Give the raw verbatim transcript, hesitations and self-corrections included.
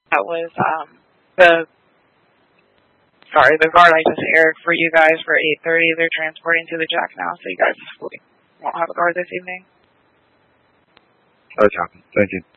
That was um, the sorry the guard I just aired for you guys for eight thirty. They're transporting to the Jack now, so you guys won't have a guard this evening. That's happened. Thank you.